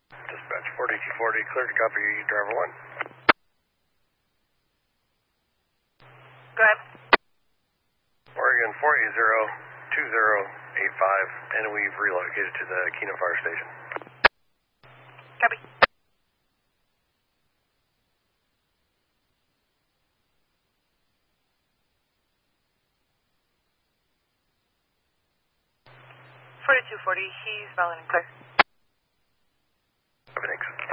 Dispatch 4240, clear to copy driver 1. Go ahead. Oregon 480-2085, and we've relocated to the Keno Fire Station. Copy. .4240, he's valid and clear. Thanks.